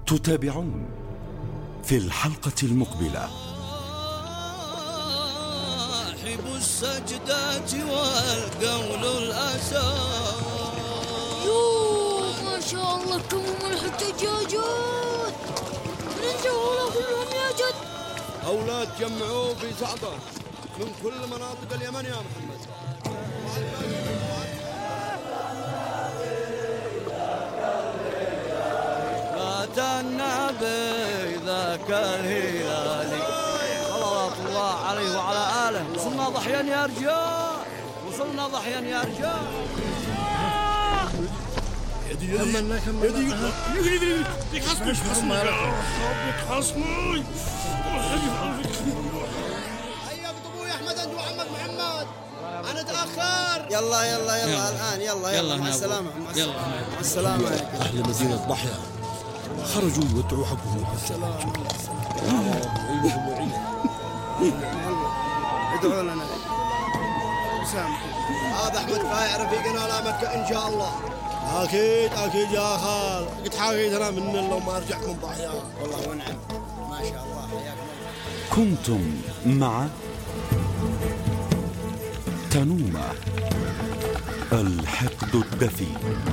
تتابعون في الحلقة المقبلة. صاحب السجدات والقول الأسى. ما شاء الله كم من الحجاجات، ننزلوا كلهم يا جد. أولاد جمعوا في صعبة من كل مناطق اليمن يا محمد. مات النبي ذاك الهلالي صلوات الله عليه وعلى آله. وصلنا ضحيا يا رجال، وصلنا ضحيا يا رجال. حياك ابوي احمد انت ومحمد محمد. انا اتاخر. يلا الان يلا مع السلامه. يلا مع السلامه. اهل مدينه ضحيه خرجوا يودعوا حقهم. ادعوا لنا سامحوا. هذا احمد فايع رفيقنا على مكه ان شاء الله. اكيد يا خال، قد حاجيت انا من لو ما رجعت من ضحيه. والله ونعم ما شاء الله. حياكم الله. كنتم مع تنومة الحقد الدفي.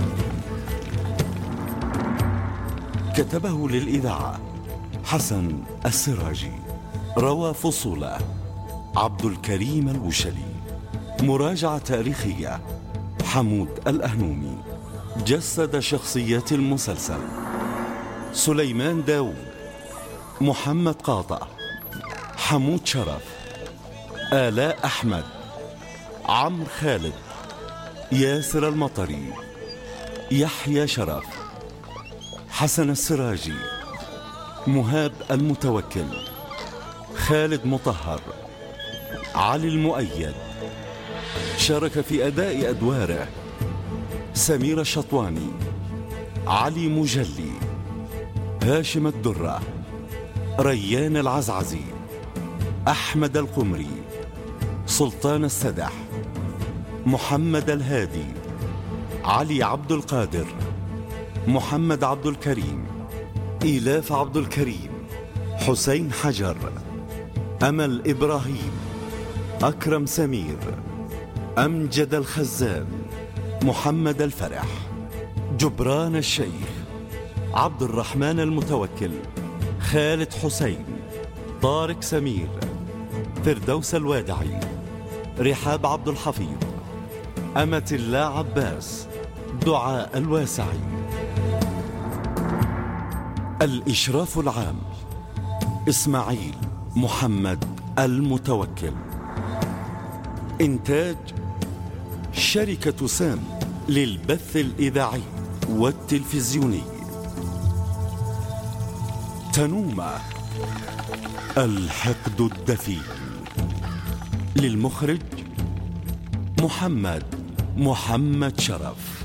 كتبه للإذاعة حسن السراجي. روى فصوله عبد الكريم الوشلي. مراجعة تاريخية حمود الأهنومي. جسد شخصيات المسلسل سليمان داود، محمد قاطع، حمود شرف، آلاء أحمد، عمرو خالد، ياسر المطري، يحيى شرف، حسن السراجي، مهاب المتوكل، خالد مطهر، علي المؤيد. شارك في أداء أدواره سمير الشطواني، علي مجلي، هاشم الدرة، ريان العزعزي، أحمد القمري، سلطان السدح، محمد الهادي، علي عبد القادر، محمد عبد الكريم، إيلاف عبد الكريم، حسين حجر، أمل إبراهيم، أكرم سمير، أمجد الخزان، محمد الفرح، جبران الشيخ، عبد الرحمن المتوكل، خالد حسين، طارق سمير، فردوس الوادعي، رحاب عبد الحفيظ، أمة الله عباس، دعاء الواسعي. الإشراف العام إسماعيل محمد المتوكل. إنتاج شركة سام للبث الإذاعي والتلفزيوني. تنومة الحقد الدفي. للمخرج محمد شرف.